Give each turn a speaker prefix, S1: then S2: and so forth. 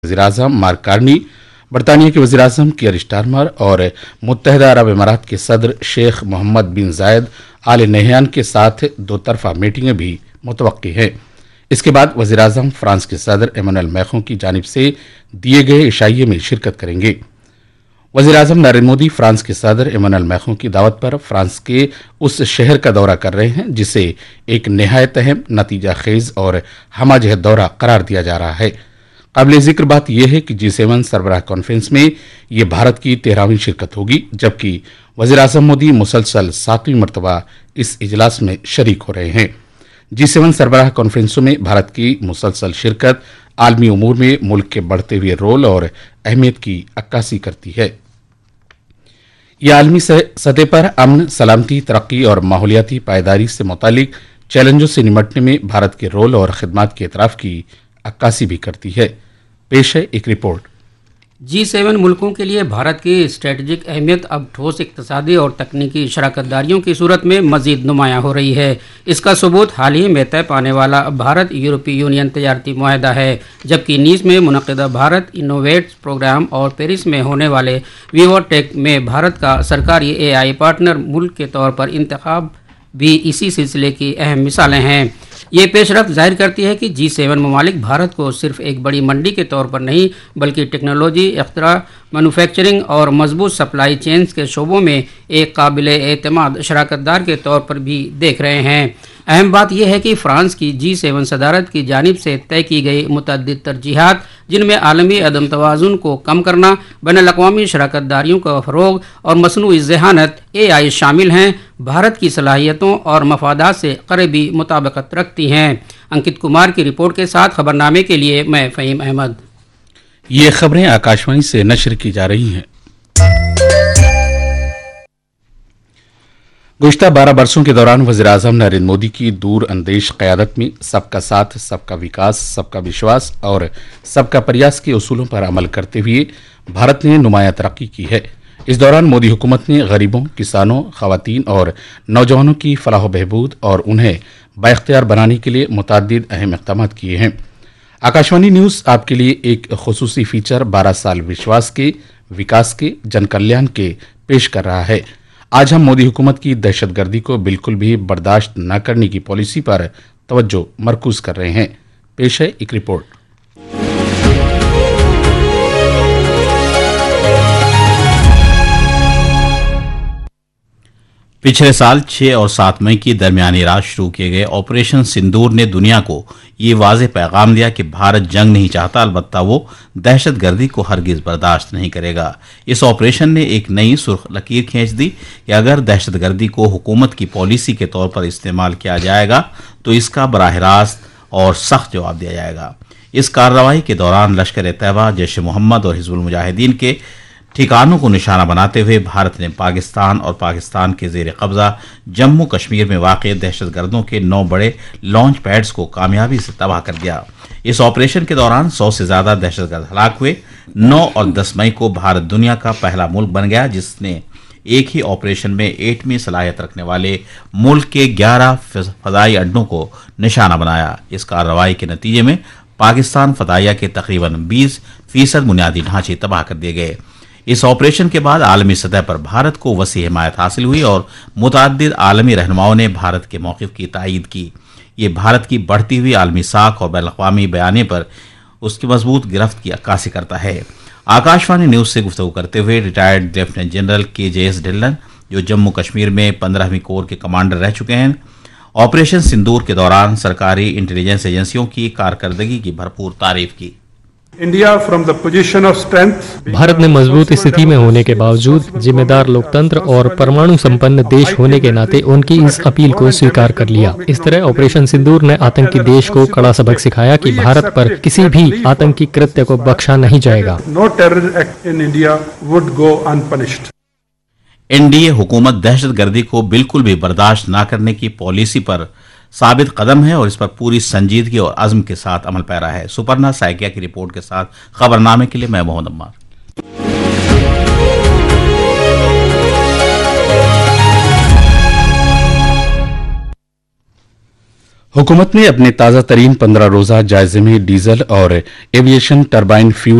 S1: वज़ीर-ए-आज़म mark Carney, बरतानिया के वज़ीर-ए-आज़म कियर स्टारमर और मुत्तहिदा अरब अमारात के सदर शेख मोहम्मद बिन जायद आल नहयान के साथ दो तरफा मीटिंगें भी मुतवक्की हैं। इसके बाद वज़ीर-ए-आज़म फ्रांस के सदर इमैनुअल मैक्रों की जानिब से दिए गए इशाइये में शिरकत करेंगे। वज़ीर-ए-आज़म नरेंद्र मोदी फ्रांस के सदर इमैनुअल मैक्रों की दावत पर फ्रांस के उस शहर का दौरा कर रहे हैं जिसे एक निहायत अहम, नतीजा खेज और हमाजहत दौरा करार दिया जा रहा है। काबिल जिक्र बात यह है कि G7 सरबराह कॉन्फ्रेंस में ये भारत की 13वीं शिरकत होगी, जबकि वज़ीर-ए-आज़म मोदी मुसलसल 7वीं मरतबा इस इजलास में शरीक हो रहे हैं। G7 सरबराह कॉन्फ्रेंसों में भारत की मुसलसल शिरकत आलमी उमूर में मुल्क के बढ़ते हुए रोल और अहमियत की अक्कासी करती है। यह आलमी सतह पर अमन, सलामती, तरक्की और माहौलियाती पायदारी से मुतालिक चैलेंजों से निमटने में भारत के रोल और खिदमात के एतराफ़ की अक्कासी भी करती है। पेश है एक रिपोर्ट।
S2: G7 मुल्कों के लिए भारत की स्ट्रेटजिक अहमियत अब ठोस इक़्तिसादी और तकनीकी शराकतदारियों की सूरत में मज़ीद नुमायां हो रही है। इसका सबूत हाल ही में तय पाने वाला भारत यूरोपीय यूनियन तजारती मुआहदा है, जबकि नीस में मुनक़िदा भारत इनोवेट्स प्रोग्राम और पेरिस में होने वाले विवोटेक में भारत का सरकारी AI पार्टनर मुल्क के तौर पर इंतखाब भी इसी सिलसिले की अहम मिसालें हैं। ये पेशरफ्त जाहिर करती है कि G7 ममालिक भारत को सिर्फ एक बड़ी मंडी के तौर पर नहीं बल्कि टेक्नोलॉजी, इख्तरा, मैन्युफैक्चरिंग और मजबूत सप्लाई चेन्स के शोबों में एक काबिल एतमाद शराकतदार के तौर पर भी देख रहे हैं। अहम बात यह है कि फ्रांस की G7 सदारत की जानिब से तय की गई मुतअद्दिद तरजीहात, जिनमें आलमी अदम तवाज़ुन को कम करना, बैनुल-अक़वामी शराकतदारियों का फ़रोग़ और मसनूई ज़हानत AI शामिल हैं, भारत की सलाहियतों और मफादात से क़रीबी मुताबिकत रखती हैं। अंकित कुमार की रिपोर्ट के साथ खबरनामे के लिए मैं फ़हीम अहमद।
S1: ये खबरें आकाशवाणी से नशर की जा रही हैं। गुज़िश्ता 12 बरसों के दौरान वज़ीर-ए-आज़म नरेंद्र मोदी की दूर अंदेश क़यादत में सबका साथ, सबका विकास, सबका विश्वास और सबका प्रयास के उसूलों पर अमल करते हुए भारत ने नुमायां तरक्की की है। इस दौरान मोदी हुकूमत ने गरीबों, किसानों, ख़वातीन और नौजवानों की फलाह बहबूद और उन्हें बाइख्तियार बनाने के लिए मुतअद्दिद अहम इक़दाम किए हैं। आकाशवाणी न्यूज़ आपके लिए एक खुसूसी फीचर 12 साल विश्वास के, विकास के, जन कल्याण के पेश कर रहा है। आज हम मोदी हुकूमत की दहशतगर्दी को बिल्कुल भी बर्दाश्त न करने की पॉलिसी पर तवज्जो मरकूज कर रहे हैं। पेश है एक रिपोर्ट।
S3: पिछले साल 6 और 7 मई की दरमियानी रात शुरू किए गए ऑपरेशन सिंदूर ने दुनिया को ये वाज़ेह पैगाम दिया कि भारत जंग नहीं चाहता, अलबत्ता वो दहशतगर्दी को हरगिज बर्दाश्त नहीं करेगा। इस ऑपरेशन ने एक नई सुर्ख लकीर खींच दी कि अगर दहशतगर्दी को हुकूमत की पॉलिसी के तौर पर इस्तेमाल किया जाएगा तो इसका बराह रास्त और सख्त जवाब दिया जाएगा। इस कार्रवाई के दौरान लश्कर-ए-तैयबा, जैश-ए-मोहम्मद और हिज़्बुल मुजाहिदीन के ठिकानों को निशाना बनाते हुए भारत ने पाकिस्तान और पाकिस्तान के ज़ेर कब्ज़ा जम्मू कश्मीर में वाक़ दहशतगर्दों के 9 बड़े लॉन्च पैड्स को कामयाबी से तबाह कर दिया। इस ऑपरेशन के दौरान 100 से ज़्यादा दहशतगर्द हलाक हुए। 9 और 10 मई को भारत दुनिया का पहला मुल्क बन गया जिसने एक ही ऑपरेशन में एटमी सलाहियत रखने वाले मुल्क के 11 फ़ज़ाई अड्डों को निशाना बनाया। इस कार्रवाई के नतीजे में पाकिस्तान फ़दाइया के तकरीबन 20% बुनियादी ढांचे तबाह कर दिए गए। इस ऑपरेशन के बाद आलमी सतह पर भारत को वसी हिमायत हासिल हुई और मुतअद्दिद आलमी रहनुमाओं ने भारत के मौक़िफ़ की तायीद की। ये भारत की बढ़ती हुई आलमी साख और बैनुल-अक़वामी बयाने पर उसकी मजबूत गिरफ्त की अक्कासी करता है। आकाशवाणी न्यूज़ से गुफ्तगू करते हुए retired lieutenant general KJS Dhillon, जो जम्मू कश्मीर में 15वीं कोर के कमांडर रह चुके हैं, ऑपरेशन सिंदूर के दौरान सरकारी इंटेलिजेंस एजेंसियों की कारकर्दगी की भरपूर तारीफ की।
S4: भारत ने मजबूत स्थिति में होने के बावजूद जिम्मेदार लोकतंत्र और परमाणु संपन्न देश होने के नाते उनकी इस अपील को स्वीकार कर लिया। इस तरह ऑपरेशन सिंदूर ने आतंकी देश को कड़ा सबक सिखाया कि भारत पर किसी भी आतंकी कृत्य को बख्शा नहीं जाएगा।
S3: NDA हुकूमत दहशतगर्दी को बिल्कुल भी बर्दाश्त न करने की पॉलिसी पर साबित कदम है और इस पर पूरी संजीदगी और अज़्म के साथ अमल पैरा है। सुपर्णा साइकिया की रिपोर्ट के साथ खबरनामे के लिए मैं मोहम्मद अम्मार।
S1: हुकूमत ने अपने ताज़ा तरीन 15 रोज़ा जायजे में डीजल और एविएशन टरबाइन फ्यूल